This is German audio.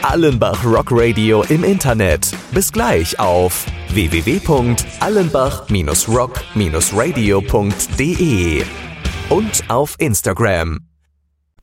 Allenbach Rock Radio im Internet. Bis gleich auf www.allenbach-rock-radio.de und auf Instagram.